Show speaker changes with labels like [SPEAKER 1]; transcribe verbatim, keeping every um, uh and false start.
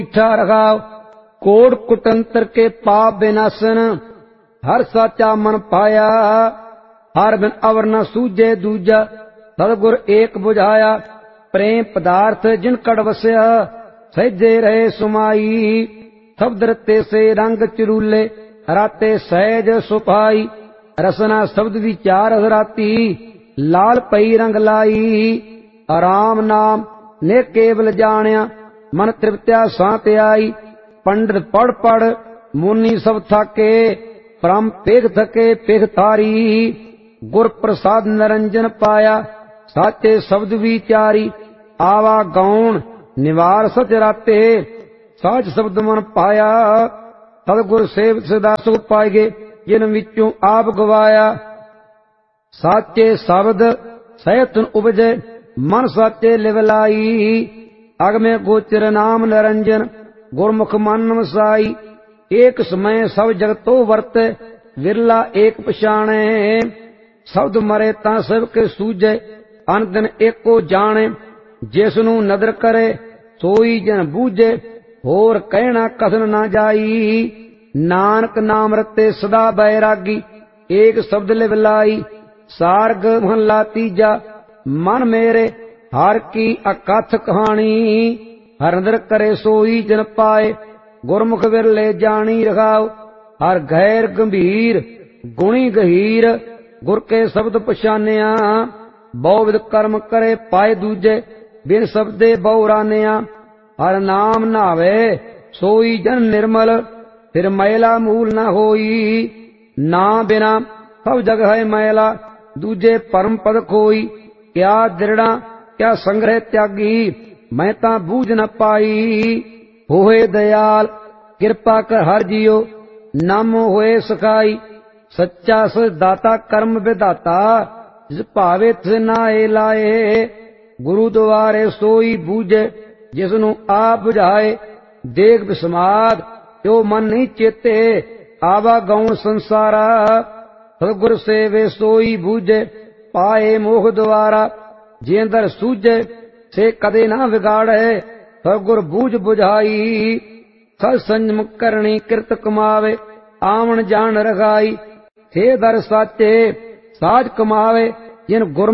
[SPEAKER 1] मीठा रखाव कोट कुटंतर के पाप विनाशन। हर साचा मन पाया हर बिन अवर न सूझे दूजा। सतगुर एक बुझाया प्रेम पदार्थ जिन कड़ वस्या। सहजे रहे सुमाई शब्द रते से रंग चिरूले राते सहज सुपाई। रसना शब्द विचार हराती लाल पई रंग लाई। आराम नाम ने केवल जानिया मन तृप्त्या सांत आई। पंडित पढ़ पढ़ मुनि सब थाके परम पेख थके पेख थारी। गुर प्रसाद निरंजन पाया साचे शब्द विचारी। आवा गौण निवार सच राते साच शब्द मन पाया। सतगुर सेव सदा सुख पाएगे जिन विचों आप गवाया। साचे शब्द सहतन उपजे मन साचे लिवलाई। अगमे गोचर नाम निरंजन गुरमुख मन वसाई। एक समय सब जगतो वर्त विरला एक पछाणे। शब्द मरे ता सब के सूझे अन दिन एको जाने। जिसनू नदर करे सोई जन बूझे होर कहना कथन ना जाई। नानक नाम रते सदा बैरागी एक शब्द लिवलाई। सारग महला तीजा मन मेरे हर की अकथ कहानी। हर नदर करे सोई जन पाए गुरमुख विरले जानी रखाओ। हर गैर गंभीर गुणी गहीर गुर के शब्द पछानिया। बहुविध कर्म करे पाए दूजे बिन शब्दे बहुरानिया। हर नाम नावे सोई जन निर्मल फिर मैला मूल न होई। ना बिना सब जग है मैला दूजे परम पद खोई। क्या दृढ़ा क्या संग्रह त्यागी मैं ता बूझ न पाई। होए दयाल कृपा कर हर जियो नामो होए सखाई। सच्चा सच दाता कर्म विदाता जिस भावे तिस नाए लाए। गुरु द्वारे सोई बूझे जिसनु आप बुझाए। देख विस्माद जो मन नहीं चेते आवा गौण संसारा। सतगुर सेवे सोई बूझे पाए मोह द्वारा। जेंदर सूझे से कदे ना बिगाड़े सतगुर बूझ बुझाई। सत संयम करनी कृत कमावे आवन जान रखाई। थे दर साचे साज कमावे जिन गुर